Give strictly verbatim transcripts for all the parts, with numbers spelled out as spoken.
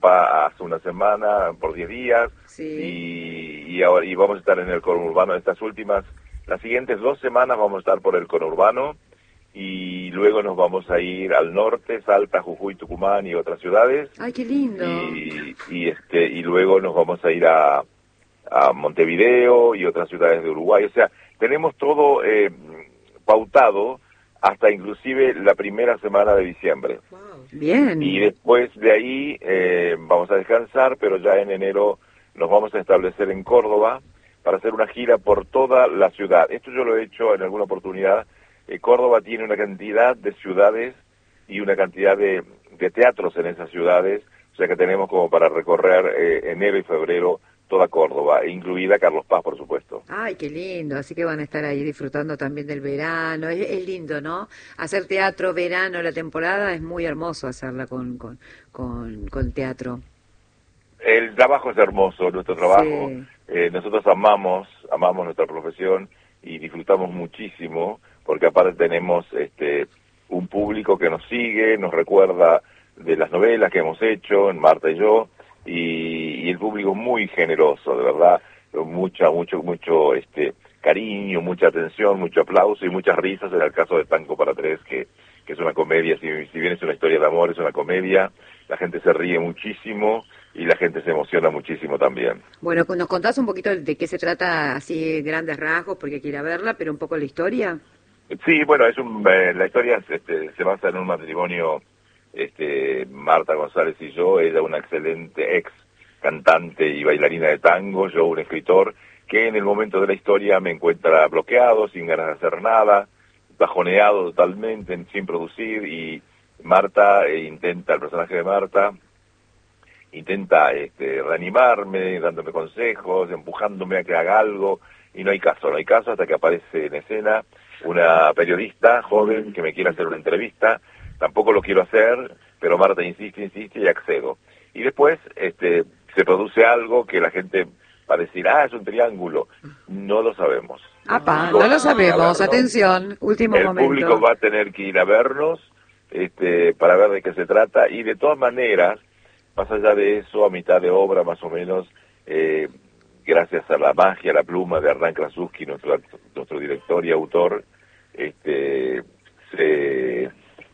Europa hace una semana, por diez días, Sí. y, y, ahora, y vamos a estar en el conurbano estas últimas, las siguientes dos semanas vamos a estar por el conurbano, y luego nos vamos a ir al norte, Salta, Jujuy, Tucumán y otras ciudades. Ay, qué lindo. Y, y, este, y luego nos vamos a ir a, a Montevideo y otras ciudades de Uruguay. O sea, tenemos todo eh, pautado hasta inclusive la primera semana de diciembre. Bien. Y después de ahí eh, vamos a descansar, pero ya en enero nos vamos a establecer en Córdoba para hacer una gira por toda la ciudad. Esto yo lo he hecho en alguna oportunidad. Eh, Córdoba tiene una cantidad de ciudades y una cantidad de, de teatros en esas ciudades, o sea que tenemos como para recorrer eh, enero y febrero toda Córdoba, incluida Carlos Paz, por supuesto. Ay, qué lindo, así que van a estar ahí disfrutando también del verano, es, es lindo, ¿no? Hacer teatro, verano, la temporada, es muy hermoso hacerla con, con, con, con teatro. El trabajo es hermoso, nuestro trabajo, Sí. eh, nosotros amamos, amamos nuestra profesión y disfrutamos muchísimo, porque aparte tenemos este un público que nos sigue, nos recuerda de las novelas que hemos hecho, en Marta y yo, y, y el público es muy generoso, de verdad, mucha, mucho, mucho este cariño, mucha atención, mucho aplauso y muchas risas en el caso de Tango para Tres, que, que es una comedia, si, si bien es una historia de amor, es una comedia, la gente se ríe muchísimo y la gente se emociona muchísimo también. Bueno, ¿nos contás un poquito de qué se trata, así grandes rasgos, porque quiera verla, pero un poco la historia? Sí, bueno, es un, eh, la historia este, se basa en un matrimonio, este, Marta González y yo, ella una excelente ex cantante y bailarina de tango, yo un escritor, que en el momento de la historia me encuentra bloqueado, sin ganas de hacer nada, bajoneado totalmente, sin producir, y Marta eh, intenta, el personaje de Marta, intenta este, reanimarme, dándome consejos, empujándome a que haga algo, y no hay caso, no hay caso hasta que aparece en escena una periodista joven que me quiere hacer una entrevista, tampoco lo quiero hacer, pero Marta insiste, insiste y accedo. Y después este, se produce algo que la gente va a decir, ah, es un triángulo, no lo sabemos. ¡Apa! No lo sabemos, atención, último El momento. público va a tener que ir a vernos este, para ver de qué se trata, y de todas maneras, más allá de eso, a mitad de obra más o menos, eh, gracias a la magia, la pluma de Hernán Krasuski, nuestro, nuestro director y autor, este, se,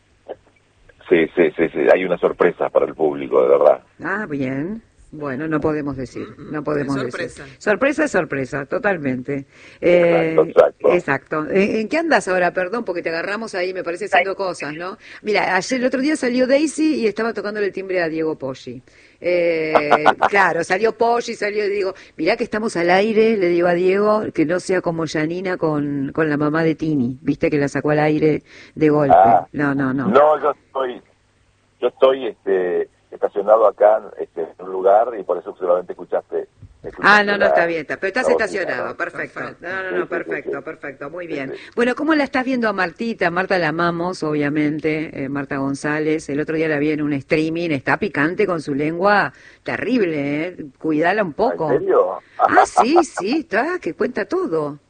se, se, se, se, hay una sorpresa para el público, de verdad. Ah, bien. Bueno, no podemos decir, no podemos sorpresa. decir. Sorpresa es sorpresa, totalmente. Eh, Exacto, exacto. exacto. ¿En, en qué andas ahora? Perdón, porque te agarramos ahí, me parece, haciendo cosas, ¿no? Mira, ayer, el otro día salió Daisy y estaba tocando el timbre a Diego Poggi. Eh, claro, salió Poggi, salió, y digo, mirá que estamos al aire, le digo a Diego, que no sea como Janina con, con la mamá de Tini, viste que la sacó al aire de golpe. Ah, no, no, no. No, yo estoy, yo estoy, este, estacionado acá este, en un lugar y por eso seguramente escuchaste. escuchaste Ah, no, no, la, está bien, está, pero estás la bocina, estacionado, ¿no? perfecto. No, no, Sí, no, sí, perfecto, sí, sí. perfecto, muy Sí, bien. sí. Bueno, ¿cómo la estás viendo a Martita? Marta la amamos, obviamente, eh, Marta González. El otro día la vi en un streaming, está picante con su lengua, terrible, ¿eh? Cuidala un poco. ¿En serio? Ah, sí, sí, está, que cuenta todo.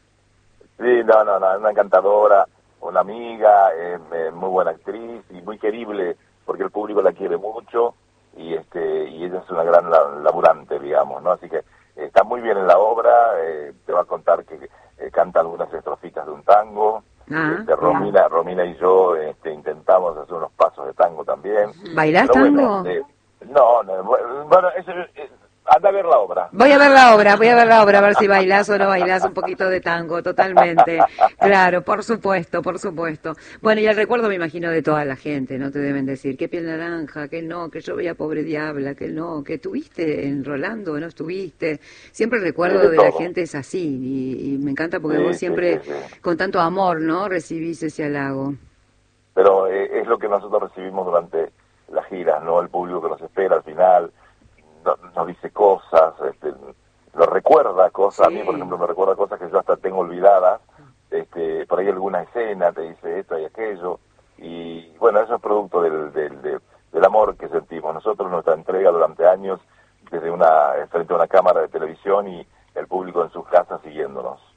Sí, no, no, no, una encantadora, una amiga, eh, eh, muy buena actriz y muy querible porque el público la quiere mucho y este y ella es una gran la- laburante, digamos, ¿no? Así que eh, está muy bien en la obra, eh, te va a contar que eh, canta algunas estrofitas de un tango. Ah, Este, Romina, Romina y yo este, intentamos hacer unos pasos de tango también. ¿bailás Pero tango? bueno, eh, no, no, bueno, eso, eh, anda a ver la obra. Voy a ver la obra, voy a ver la obra, a ver si bailás o no bailás un poquito de tango, totalmente. Claro, por supuesto, por supuesto. Bueno, y el recuerdo me imagino de toda la gente, ¿no? Te deben decir, qué piel naranja, que no, que yo veía Pobre Diabla, que no, que estuviste en Rolando, no estuviste. Siempre el recuerdo Sí, de de la todo. gente es así, y, y me encanta porque Sí, vos sí, siempre, sí, sí. con tanto amor, ¿no? Recibís ese halago. Pero eh, es lo que nosotros recibimos durante las giras, ¿no? El público que nos espera al final, no- nos dice cosas, este, nos recuerda cosas. Sí. A mí, por ejemplo, me recuerda cosas que yo hasta tengo olvidadas. Este, por ahí alguna escena te dice esto y aquello. Y bueno, eso es producto del, del, del, del amor que sentimos. Nosotros, nuestra entrega durante años, desde una frente a una cámara de televisión y el público en sus casas siguiéndonos.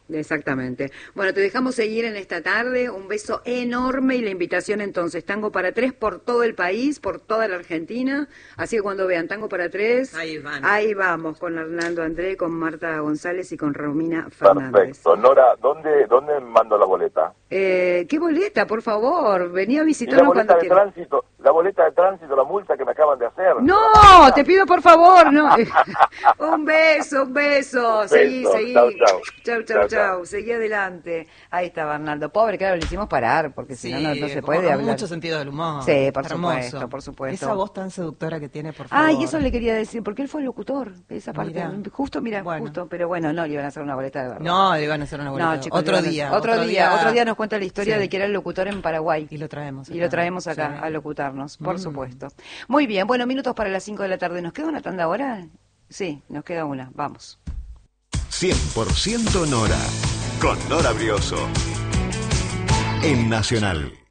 Exactamente. Bueno, te dejamos seguir en esta tarde. Un beso enorme y la invitación entonces, Tango para Tres por todo el país, por toda la Argentina. Así que cuando vean Tango para Tres, ahí, van. ahí vamos con Hernando André, con Marta González y con Romina Fernández. Perfecto. Nora, ¿dónde, dónde mando la boleta? Eh, ¿Qué boleta, por favor? Venía a ¿Y la visitarnos boleta cuando de quieras. tránsito? La boleta de tránsito, la multa que me acaban de hacer. No, te pido por favor, no. Un beso, un beso. Un Seguí, beso. seguí. Chau, chau. Chau, chau, Chau, chau. chau. Seguí adelante. Ahí está Bernardo. Pobre, claro, le hicimos parar, porque si Sí, no, no, no se como puede con hablar. mucho sentido del humor. Sí, por Hermoso. supuesto, por supuesto. Esa voz tan seductora que tiene, por favor. Ah, y eso le quería decir, porque él fue locutor, esa parte. Mirá. Justo, mira, Bueno. justo, pero bueno, no le iban a hacer una boleta de verdad. No, le van a hacer una boleta. No, chicos, otro le van a- día. Otro, día, otro día nos cuenta la historia Sí. de que era el locutor en Paraguay. Y lo traemos. Y lo traemos acá Sí. a locutarnos, por Mm. supuesto. Muy bien, bueno, minutos para las cinco de la tarde. ¿Nos queda una tanda ahora? Sí, nos queda una. Vamos. cien por ciento Nora, con Nora Brioso, en Nacional.